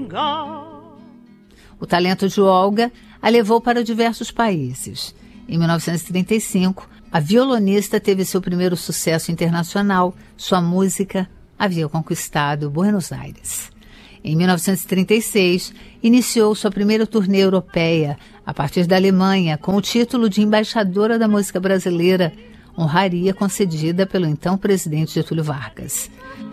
O talento de Olga a levou para diversos países. Em 1935, a violonista teve seu primeiro sucesso internacional. Sua música havia conquistado Buenos Aires. Em 1936, iniciou sua primeira turnê europeia, a partir da Alemanha, com o título de embaixadora da música brasileira, honraria concedida pelo então presidente Getúlio Vargas.